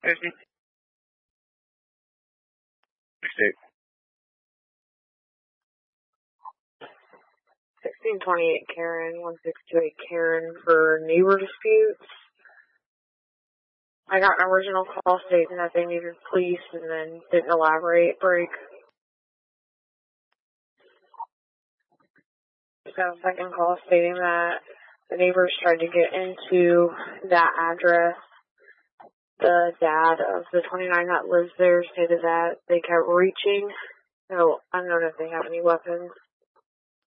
1628 Karen, 1628 Karen for neighbor disputes. I got an original call stating that they needed police and then didn't elaborate. Break. Got a second call stating that the neighbors tried to get into that address. The dad of the 29 that lives there stated that they kept reaching. So I don't know if they have any weapons.